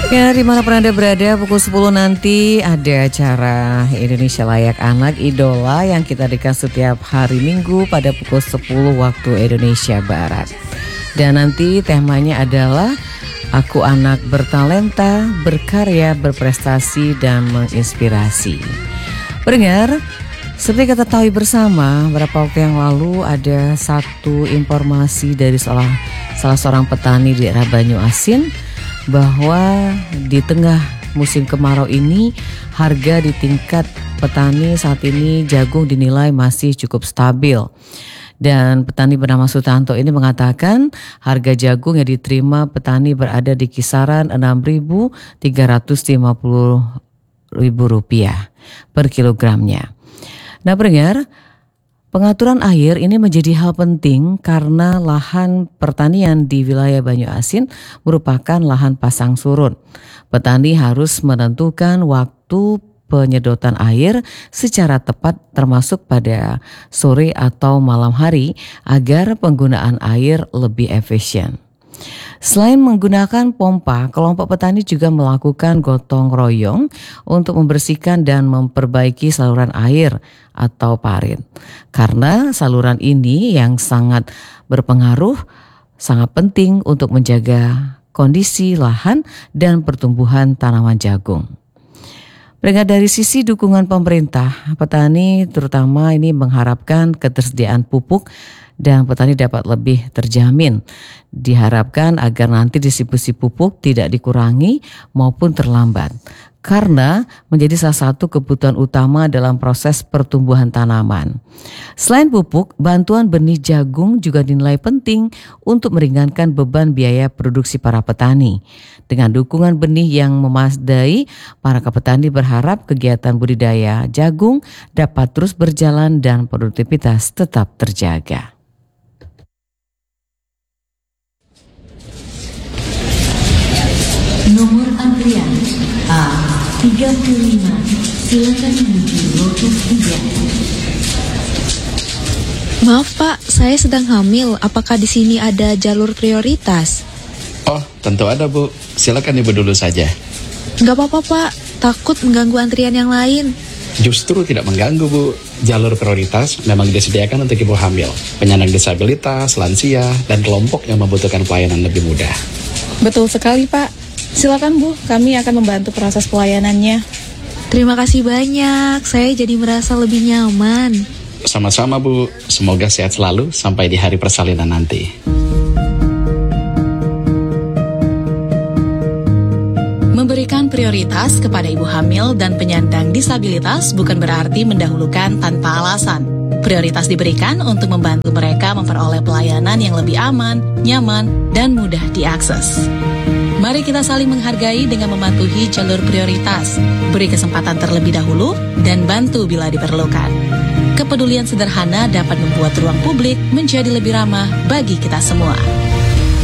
Ya, dimanapun Anda berada, pukul 10 nanti ada acara Indonesia Layak Anak Idola yang kita adakan setiap hari Minggu pada pukul 10 waktu Indonesia Barat. Dan nanti temanya adalah Aku Anak Bertalenta, Berkarya, Berprestasi, dan Menginspirasi. Pendengar, seperti kita tahu bersama, beberapa waktu yang lalu ada satu informasi dari salah seorang petani di daerah Banyuasin bahwa di tengah musim kemarau ini harga di tingkat petani saat ini jagung dinilai masih cukup stabil. Dan petani bernama Sutanto ini mengatakan harga jagung yang diterima petani berada di kisaran Rp6.350.000 per kilogramnya. Nah, pendengar, pengaturan air ini menjadi hal penting karena lahan pertanian di wilayah Banyuasin merupakan lahan pasang surut. Petani harus menentukan waktu penyedotan air secara tepat termasuk pada sore atau malam hari agar penggunaan air lebih efisien. Selain menggunakan pompa, kelompok petani juga melakukan gotong royong untuk membersihkan dan memperbaiki saluran air atau parit. Karena saluran ini yang sangat berpengaruh, sangat penting untuk menjaga kondisi lahan dan pertumbuhan tanaman jagung. Dari sisi dukungan pemerintah, petani terutama ini mengharapkan ketersediaan pupuk dan petani dapat lebih terjamin. Diharapkan agar nanti distribusi pupuk tidak dikurangi maupun terlambat. Karena menjadi salah satu kebutuhan utama dalam proses pertumbuhan tanaman. Selain pupuk, bantuan benih jagung juga dinilai penting untuk meringankan beban biaya produksi para petani. Dengan dukungan benih yang memadai, para petani berharap kegiatan budidaya jagung dapat terus berjalan dan produktivitas tetap terjaga. Nomor antrian A35, silakan menuju lokus 3. Maaf Pak, saya sedang hamil. Apakah di sini ada jalur prioritas? Oh, tentu ada Bu. Silakan Ibu dulu saja. Nggak apa-apa Pak, takut mengganggu antrian yang lain. Justru tidak mengganggu Bu. Jalur prioritas memang disediakan untuk ibu hamil, penyandang disabilitas, lansia, dan kelompok yang membutuhkan pelayanan lebih mudah. Betul sekali Pak. Silakan Bu, kami akan membantu proses pelayanannya. Terima kasih banyak, saya jadi merasa lebih nyaman. Sama-sama Bu, semoga sehat selalu sampai di hari persalinan nanti. Memberikan prioritas kepada ibu hamil dan penyandang disabilitas bukan berarti mendahulukan tanpa alasan. Prioritas diberikan untuk membantu mereka memperoleh pelayanan yang lebih aman, nyaman, dan mudah diakses. Mari kita saling menghargai dengan mematuhi jalur prioritas, beri kesempatan terlebih dahulu, dan bantu bila diperlukan. Kepedulian sederhana dapat membuat ruang publik menjadi lebih ramah bagi kita semua.